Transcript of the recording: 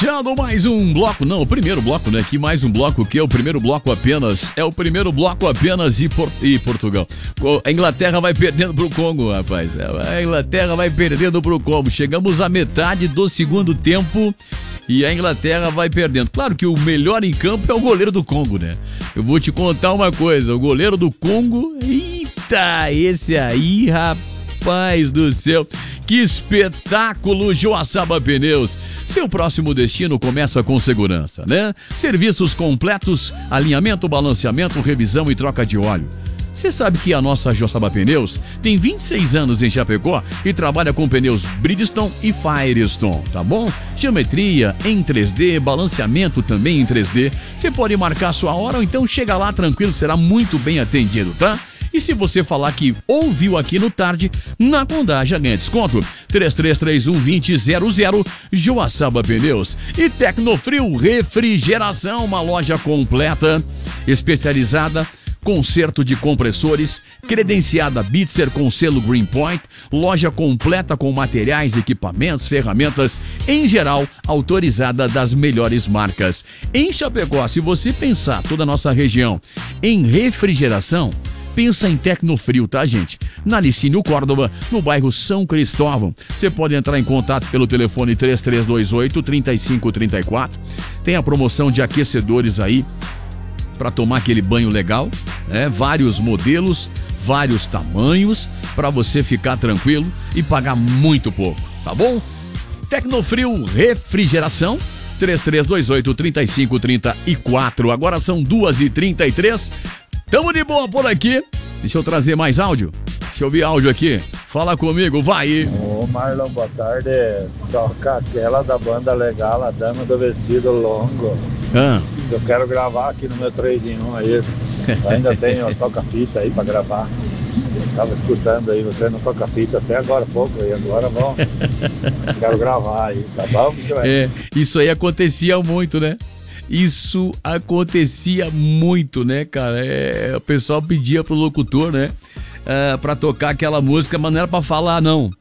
Já no mais um bloco, não, o primeiro bloco, né? Que mais um bloco, que é o primeiro bloco apenas. É o primeiro bloco apenas e Portugal. A Inglaterra vai perdendo pro Congo, rapaz. A Inglaterra vai perdendo pro Congo. Chegamos à metade do segundo tempo e a Inglaterra vai perdendo. Claro que o melhor em campo é o goleiro do Congo, né? Eu vou te contar uma coisa, o goleiro do Congo, eita, esse aí, rapaz do céu, que espetáculo, Joaçaba Pneus. Seu próximo destino começa com segurança, né? Serviços completos, alinhamento, balanceamento, revisão e troca de óleo. Você sabe que a nossa Joaçaba Pneus tem 26 anos em Chapecó e trabalha com pneus Bridgestone e Firestone, tá bom? Geometria em 3D, balanceamento também em 3D. Você pode marcar sua hora ou então chega lá tranquilo, será muito bem atendido, tá? E se você falar que ouviu aqui no Tarde, na Condá já ganha desconto. 3331-2000, Joaçaba Pneus. E Tecnofrio Refrigeração, uma loja completa, especializada, conserto de compressores, credenciada Bitzer com selo Greenpoint, loja completa com materiais, equipamentos, ferramentas, em geral, autorizada das melhores marcas. Em Chapecó, se você pensar toda a nossa região em refrigeração, pensa em Tecnofrio, tá, gente? Na Licínio Córdoba, no bairro São Cristóvão. Você pode entrar em contato pelo telefone 3328-3534. Tem a promoção de aquecedores aí para tomar aquele banho legal, né? Vários modelos, vários tamanhos, para você ficar tranquilo e pagar muito pouco, tá bom? Tecnofrio Refrigeração, 3328-3534. Agora são 2h33. Tamo de boa por aqui. Deixa eu trazer mais áudio. Deixa eu ouvir áudio aqui. Fala comigo, vai. Ô Marlon, boa tarde. Toca aquela da banda legal, a Dama do Vestido Longo. Eu quero gravar aqui no meu 3 em 1 aí. Ainda tenho toca-fita aí pra gravar. Tava escutando aí, você não toca fita até agora há pouco, e agora bom. Quero gravar aí, tá bom, bicho? Isso aí acontecia muito, né? Isso acontecia muito, né, cara? O pessoal pedia pro locutor, né, pra tocar aquela música, mas não era pra falar, não.